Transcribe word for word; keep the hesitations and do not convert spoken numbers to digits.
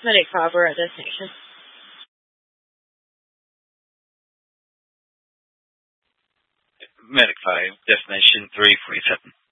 Medic five, we're at destination. Medic five, destination three forty-seven.